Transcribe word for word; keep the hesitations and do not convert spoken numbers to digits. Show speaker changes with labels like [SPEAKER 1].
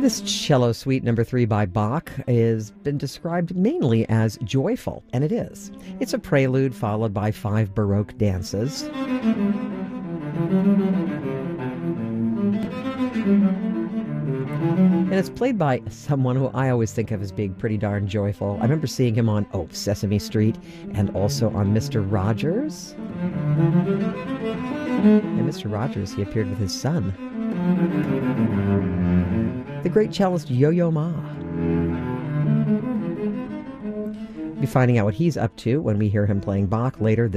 [SPEAKER 1] This cello suite number three by Bach has been described mainly as joyful, and it is. It's a prelude followed by five Baroque dances. And it's played by someone who I always think of as being pretty darn joyful. I remember seeing him on oh, Sesame Street and also on Mister Rogers. And Mister Rogers, he appeared with his son, the great cellist Yo-Yo Ma. We'll be finding out what he's up to when we hear him playing Bach later this